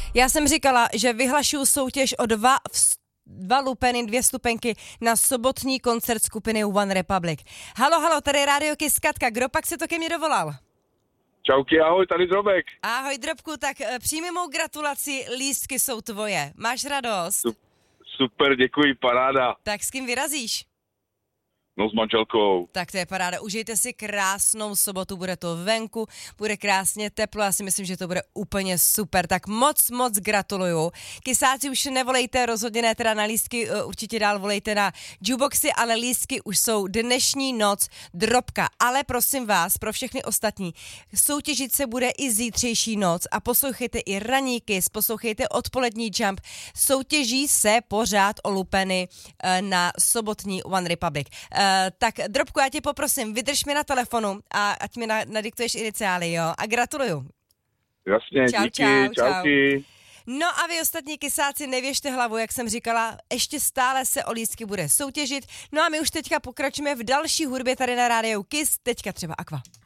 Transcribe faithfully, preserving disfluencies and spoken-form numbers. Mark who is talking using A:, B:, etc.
A: Já jsem říkala, že vyhlašuju soutěž o dva, dva lupeny, dvě stupenky na sobotní koncert skupiny One Republic. Halo, halo, tady je Rádio Kiss Katka. Kdo pak se to ke mně dovolal?
B: Čauky, ahoj, tady Drobek.
A: Ahoj, Drobku, tak přijmi mou gratulaci, lístky jsou tvoje. Máš radost?
B: Super, děkuji, paráda.
A: Tak s kým vyrazíš?
B: No s manželkou.
A: Tak to je paráda. Užijte si krásnou sobotu, bude to venku, bude krásně teplo, já si myslím, že to bude úplně super. Tak moc, moc gratuluju. Kysáci už nevolejte, rozhodně ne teda na lístky, určitě dál volejte na jukeboxy, ale lístky už jsou dnešní noc Drobka. Ale prosím vás, pro všechny ostatní, soutěžit se bude i zítřejší noc a poslouchejte i ranní Kiss, poslouchejte odpolední Jump. Soutěží se pořád o lupeny na sobotní One Republic. Tak Drobku, já tě poprosím, vydrž mi na telefonu a ať mi nadiktuješ iniciály, jo? A gratuluju.
B: Jasně,
A: čau,
B: díky,
A: čau,
B: čauky.
A: No a vy ostatní kysáci, nevěžte hlavu, jak jsem říkala, ještě stále se o lístky bude soutěžit. No a my už teďka pokračujeme v další hudbě tady na Rádiu Kiss, teďka třeba Aqua.